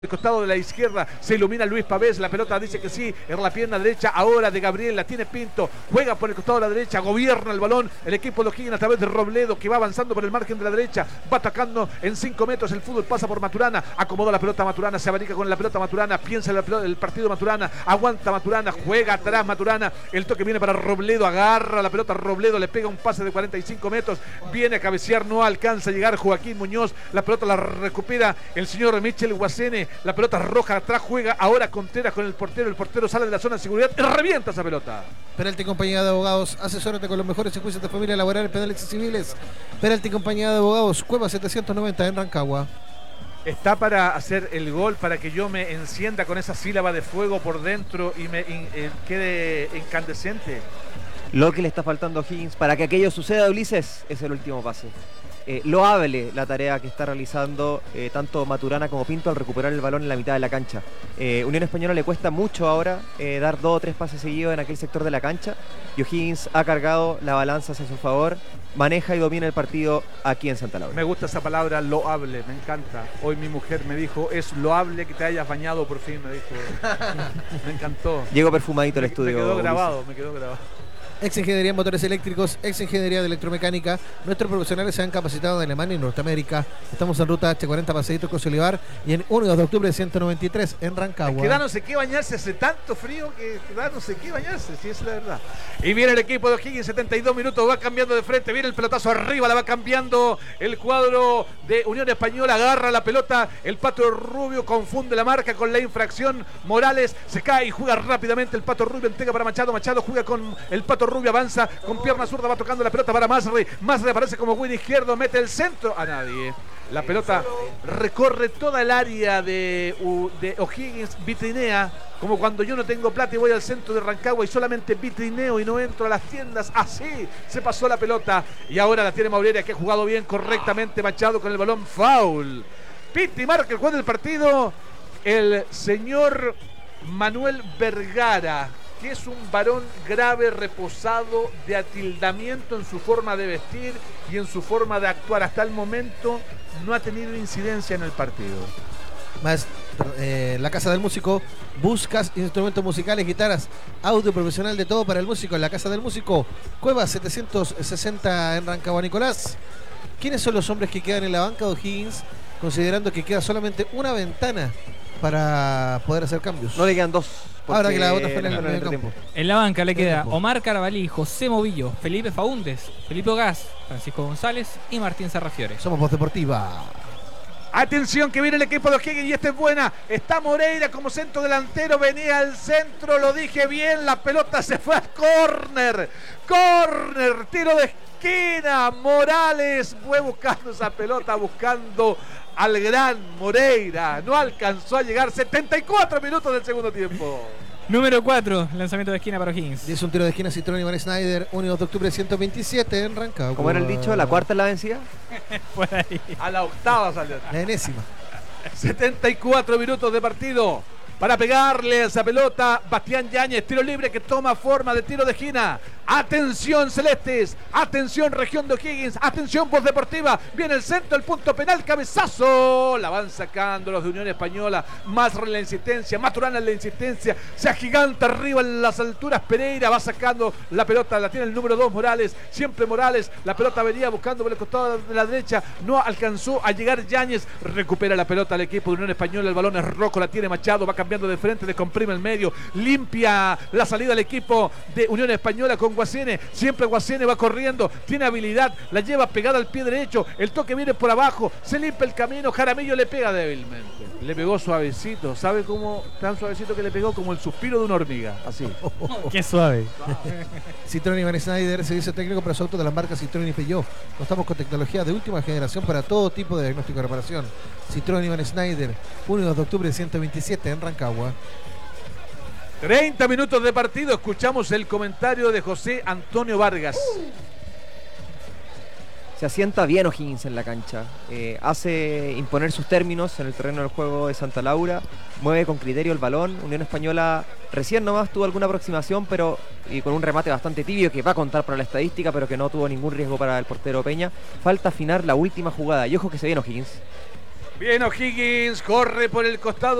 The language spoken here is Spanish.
El costado de la izquierda se ilumina Luis Pavés, la pelota dice que sí, en la pierna derecha ahora de Gabriel, la tiene Pinto, juega por el costado de la derecha, gobierna el balón, el equipo de O'Higgins a través de Robledo que va avanzando por el margen de la derecha, va atacando en 5 metros, el fútbol pasa por Maturana, acomoda la pelota Maturana, se abanica con la pelota Maturana, piensa el partido Maturana, aguanta Maturana, juega atrás Maturana, el toque viene para Robledo, agarra la pelota Robledo, le pega un pase de 45 metros, viene a cabecear, no alcanza a llegar Joaquín Muñoz, la pelota la recupera el señor Michel Guasene, la pelota roja atrás, juega ahora Contreras con el portero sale de la zona de seguridad y revienta esa pelota. Peralta y compañía de abogados, asesórate con los mejores juicios de familia, laborales, penales y civiles. Peralta y compañía de abogados, Cueva 790 en Rancagua. Está para hacer el gol, para que yo me encienda con esa sílaba de fuego por dentro y me quede incandescente. Lo que le está faltando a O'Higgins para que aquello suceda, Ulises, es el último pase. Loable la tarea que está realizando tanto Maturana como Pinto al recuperar el balón en la mitad de la cancha. Unión Española le cuesta mucho ahora dar 2 o 3 pases seguidos en aquel sector de la cancha y O'Higgins ha cargado la balanza hacia su favor, maneja y domina el partido aquí en Santa Laura. Me gusta esa palabra, loable, me encanta. Hoy mi mujer me dijo, es loable que te hayas bañado por fin, me dijo. Me encantó. Llegó perfumadito al estudio. Me quedó grabado, me quedó grabado. Ex Ingeniería en Motores Eléctricos, Ex Ingeniería de Electromecánica. Nuestros profesionales se han capacitado en Alemania y Norteamérica. Estamos en ruta H40 Paseíto Coso Olivar y en 1 de octubre 193 en Rancagua. Es que da no sé qué bañarse, hace tanto frío que da no sé qué bañarse, si es la verdad. Y viene el equipo de O'Higgins, 72 minutos, va cambiando de frente, viene el pelotazo arriba, la va cambiando el cuadro de Unión Española, agarra la pelota, el Pato Rubio confunde la marca con la infracción, Morales se cae y juega rápidamente el Pato Rubio, entrega para Machado, Machado juega con el Pato Rubio, avanza con pierna zurda, va tocando la pelota para Masri, Masri aparece como win izquierdo, mete el centro a nadie. La pelota recorre toda el área de O'Higgins, vitrinea, como cuando yo no tengo plata y voy al centro de Rancagua y solamente vitrineo y no entro a las tiendas. Así se pasó la pelota y ahora la tiene Maureira, que ha jugado bien correctamente Machado con el balón, foul. Pitti marca el juez del partido, el señor Manuel Vergara, que es un varón grave, reposado, de atildamiento en su forma de vestir y en su forma de actuar. Hasta el momento no ha tenido incidencia en el partido. Más la Casa del Músico, buscas instrumentos musicales, guitarras, audio profesional, de todo para el músico en la Casa del Músico, Cueva 760 en Rancagua. Nicolás, ¿quiénes son los hombres que quedan en la banca de O'Higgins, considerando que queda solamente una ventana para poder hacer cambios? No le quedan 2. Ahora que la bota fue en el medio campo. En la banca le queda Omar Carabalí, José Movillo, Felipe Faúndez, Felipe Gas, Francisco González y Martín Sarrafiore. Somos Voz Deportiva. Atención que viene el equipo de O'Higgins y esta es buena. Está Moreira como centro delantero, venía al centro, lo dije bien, la pelota se fue al córner. Córner, tiro de esquina. Morales fue buscando esa pelota, buscando al gran Moreira. No alcanzó a llegar. 74 minutos del segundo tiempo. Número 4, lanzamiento de esquina para O'Higgins. Y es un tiro de esquina Citroën Iván Schneider, 1 de octubre 127 en Rancagua. ¿Cómo era el dicho? ¿La cuarta es la vencida? Por ahí. A la octava salió. La enésima. 74 minutos de partido. Para pegarle a esa pelota, Bastián Yáñez, tiro libre que toma forma de tiro de esquina. Atención Celestes, atención región de O'Higgins, atención Voz Deportiva. Viene el centro, el punto penal, cabezazo. La van sacando los de Unión Española. Masri la insistencia, Maturana la insistencia. Se agiganta arriba en las alturas. Pereira va sacando la pelota, la tiene el número 2 Morales. Siempre Morales, la pelota venía buscando por el costado de la derecha. No alcanzó a llegar Yáñez. Recupera la pelota al equipo de Unión Española. El balón es rojo, la tiene Machado, va cambiando de frente, descomprime el medio, limpia la salida del equipo de Unión Española con Guasene, siempre Guasene va corriendo, tiene habilidad, la lleva pegada al pie derecho, el toque viene por abajo, se limpia el camino, Jaramillo le pega débilmente, le pegó suavecito, ¿sabe cómo? Tan suavecito que le pegó como el suspiro de una hormiga, así. Qué suave. Citroën Iván Schneider, servicio técnico para su auto de las marcas Citroën y Peugeot. Contamos con tecnología de última generación para todo tipo de diagnóstico y reparación. Citroën Iván Schneider, 1 de octubre 127 en Rancagua. 30 minutos de partido, escuchamos el comentario de José Antonio Vargas. Se asienta bien O'Higgins en la cancha, hace imponer sus términos en el terreno del juego de Santa Laura, mueve con criterio el balón. Unión Española recién nomás tuvo alguna aproximación, pero y con un remate bastante tibio que va a contar para la estadística, pero que no tuvo ningún riesgo para el portero Peña. Falta afinar la última jugada y ojo que se viene O'Higgins. Bien, O'Higgins corre por el costado